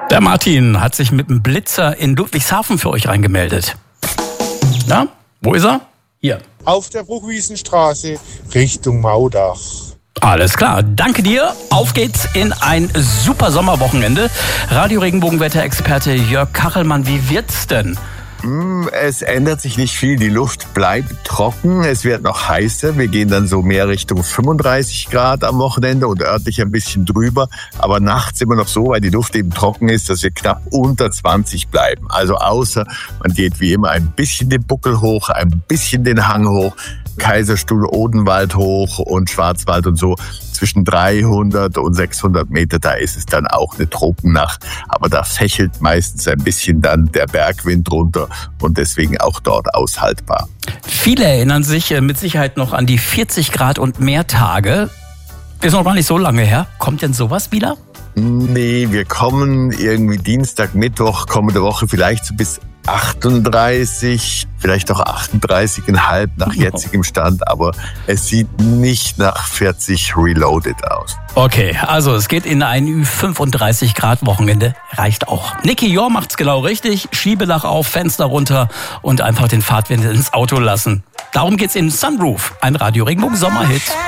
Der Martin hat sich mit dem Blitzer in Ludwigshafen für euch reingemeldet. Ja, wo ist er? Hier. Auf der Bruchwiesenstraße Richtung Maudach. Alles klar, danke dir. Auf geht's in ein super Sommerwochenende. Radio Regenbogenwetter-Experte Jörg Kachelmann, wie wird's denn? Es ändert sich nicht viel. Die Luft bleibt trocken. Es wird noch heißer. Wir gehen dann so mehr Richtung 35 Grad am Wochenende und örtlich ein bisschen drüber. Aber nachts immer noch so, weil die Luft eben trocken ist, dass wir knapp unter 20 bleiben. Also außer man geht wie immer ein bisschen den Buckel hoch, ein bisschen den Hang hoch, Kaiserstuhl, Odenwald hoch und Schwarzwald und so. Zwischen 300 und 600 Meter, da ist es dann auch eine Tropennacht. Aber da fächelt meistens ein bisschen dann der Bergwind runter und deswegen auch dort aushaltbar. Viele erinnern sich mit Sicherheit noch an die 40 Grad und mehr Tage. Ist noch gar nicht so lange her. Kommt denn sowas wieder? Nee, wir kommen irgendwie Dienstag, Mittwoch, kommende Woche vielleicht so bis 38, vielleicht auch 38,5 nach jetzigem Stand, aber es sieht nicht nach 40 reloaded aus. Okay, also es geht in ein 35 Grad Wochenende, reicht auch. Nicky Jor macht's genau richtig, Schiebedach auf, Fenster runter und einfach den Fahrtwind ins Auto lassen. Darum geht's in Sunroof, ein Radio Regenbogen Sommerhit.